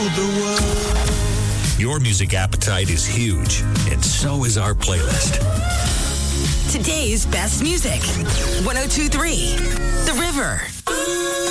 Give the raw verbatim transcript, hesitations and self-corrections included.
Your music appetite is huge, and so is our playlist. Today's best music. one oh two point three The River.